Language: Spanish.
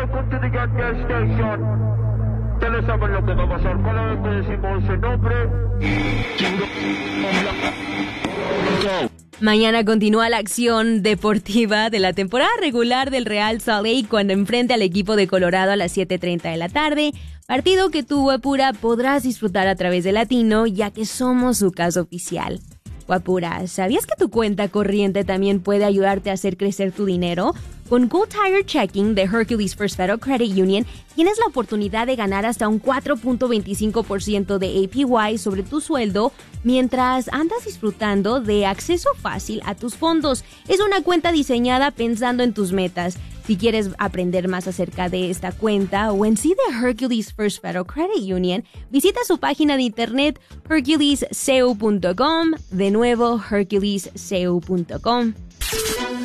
welcome to the gas station. Ustedes saben lo que va a pasar. Cada vez que decimos ese nombre, go. Mañana continúa la acción deportiva de la temporada regular del Real Salt Lake cuando enfrente al equipo de Colorado a las 7:30 de la tarde. Partido que tú, Guapura, podrás disfrutar a través de Latino, ya que somos su casa oficial. Guapura, ¿sabías que tu cuenta corriente también puede ayudarte a hacer crecer tu dinero? Con Gold Tire Checking de Hercules First Federal Credit Union, tienes la oportunidad de ganar hasta un 4.25% de APY sobre tu sueldo mientras andas disfrutando de acceso fácil a tus fondos. Es una cuenta diseñada pensando en tus metas. Si quieres aprender más acerca de esta cuenta o en sí de Hercules First Federal Credit Union, visita su página de internet herculesco.com, de nuevo herculesco.com.